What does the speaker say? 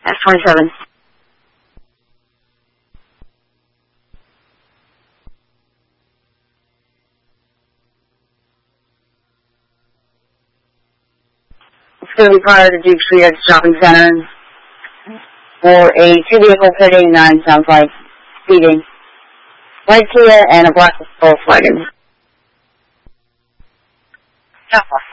S27. It's going to be prior to Duke Street Shopping Center for a two-vehicle Pit 89, sounds like, speeding. White Kia and a black Volkswagen. Alpha.